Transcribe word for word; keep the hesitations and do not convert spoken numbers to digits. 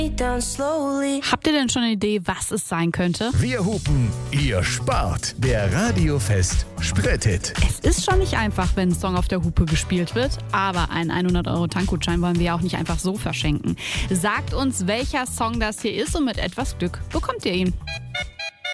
Habt ihr denn schon eine Idee, was es sein könnte? Wir hupen, ihr spart. Der Radiofest Spretthit. Es ist schon nicht einfach, wenn ein Song auf der Hupe gespielt wird, aber einen hundert Euro Tankgutschein wollen wir ja auch nicht einfach so verschenken. Sagt uns, welcher Song das hier ist und mit etwas Glück bekommt ihr ihn.